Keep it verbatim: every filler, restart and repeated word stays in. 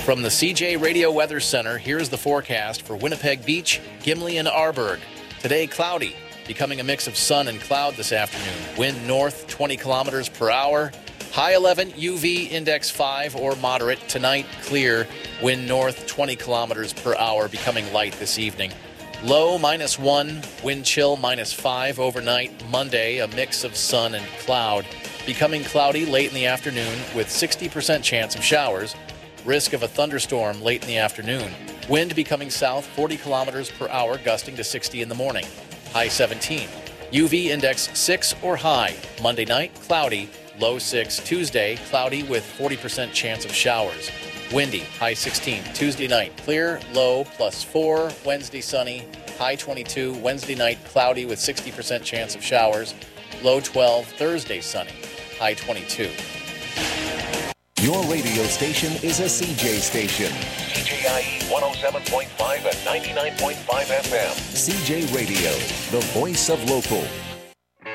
From the C J Radio Weather Center, here's the forecast for Winnipeg Beach, Gimli, and Arborg. Today, cloudy, becoming a mix of sun and cloud this afternoon. Wind north, twenty kilometers per hour. High eleven, U V index five or moderate. Tonight, clear, wind north, twenty kilometers per hour, becoming light this evening. Low, minus one, wind chill, minus five overnight. Monday, a mix of sun and cloud. Becoming cloudy late in the afternoon with sixty percent chance of showers. Risk of a thunderstorm late in the afternoon. Wind becoming south, forty kilometers per hour, gusting to sixty in the morning. High seventeen. U V index six or high. Monday night, cloudy, low six. Tuesday, cloudy with forty percent chance of showers. Windy, high sixteen. Tuesday night, clear, low plus four. Wednesday, sunny, high twenty-two. Wednesday night, cloudy with sixty percent chance of showers. Low twelve. Thursday, sunny, high twenty-two. Your radio station is a C J station. C J I E one oh seven point five and ninety-nine point five F M. C J Radio, the voice of local.